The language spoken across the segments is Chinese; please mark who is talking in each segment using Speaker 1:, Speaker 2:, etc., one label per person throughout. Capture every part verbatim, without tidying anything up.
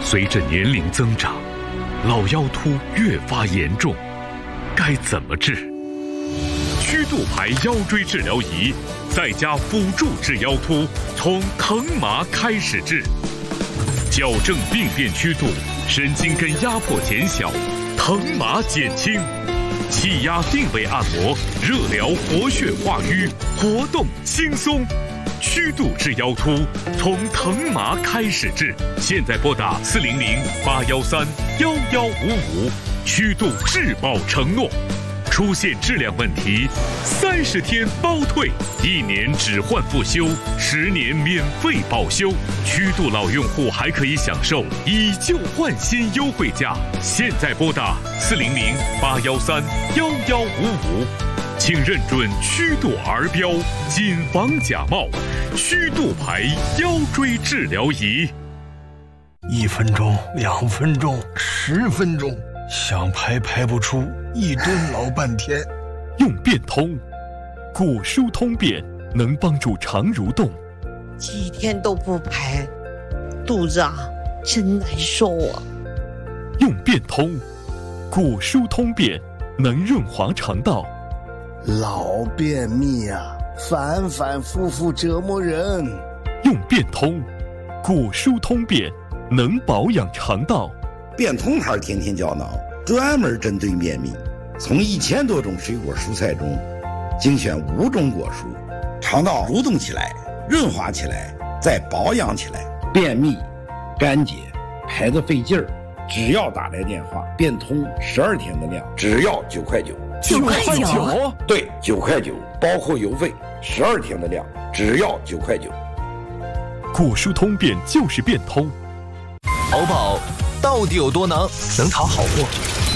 Speaker 1: 随着年龄增长，老腰突越发严重，该怎么治？曲度牌腰椎治疗仪在家辅助治腰突，从疼麻开始治，矫正病变曲度，神经根压迫减小，疼麻减轻，气压定位按摩，热疗活血化瘀，活动轻松。曲度治腰突，从疼麻开始治。现在拨打四零零八幺三幺幺五五，曲度质保承诺。出现质量问题，三十天包退，一年只换不修，十年免费保修。曲度老用户还可以享受以旧换新优惠价。现在拨打四零零八幺三幺幺五五，请认准曲度儿标，谨防假冒。曲度牌腰椎治疗仪，
Speaker 2: 一分钟、两分钟、十分钟，想排排不出，一蹲老半天。
Speaker 3: 用变通，骨疏通便能帮助肠蠕动。
Speaker 4: 几天都不排，肚子啊真难受啊。
Speaker 3: 用变通，骨疏通便能润滑肠道。
Speaker 2: 老便秘啊，反反复复折磨人。
Speaker 3: 用变通，骨疏通便能保养肠道。
Speaker 5: 变通牌天天胶囊专门针对便秘，从一千多种水果蔬菜中精选五种果蔬，肠道蠕动起来，润滑起来，再保养起来。便秘、干结、排得费劲儿，只要打来电话，变通十二天的量，只要九块九。
Speaker 6: 九块九？
Speaker 5: 对，九块九，包括邮费，十二天的量，只要九块九。
Speaker 3: 骨疏通便就是变通。
Speaker 7: 淘宝到底有多能？能淘好货，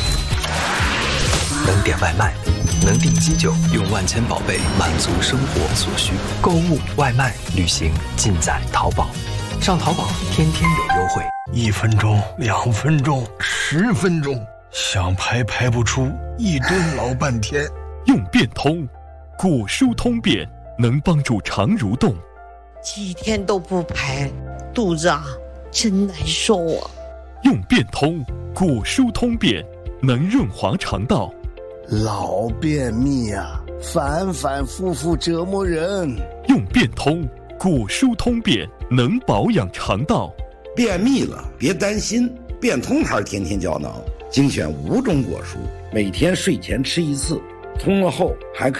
Speaker 7: 能点外卖，能订机酒，用万千宝贝满足生活所需。购物、外卖、旅行，尽在淘宝。上淘宝，天天有优惠。
Speaker 2: 一分钟、两分钟、十分钟，想排排不出，一蹲老半天。
Speaker 3: 用变通，骨疏通便能帮助肠蠕动。
Speaker 4: 几天都不排，肚子啊真难受啊。
Speaker 3: 用变通，骨疏通便能润滑肠道。
Speaker 2: 老便秘啊，反反复复折磨人。
Speaker 3: 用变通，骨疏通便能保养肠道。
Speaker 5: 便秘了别担心，变通牌天天胶囊精选五种果蔬，每天睡前吃一次，通了后还可以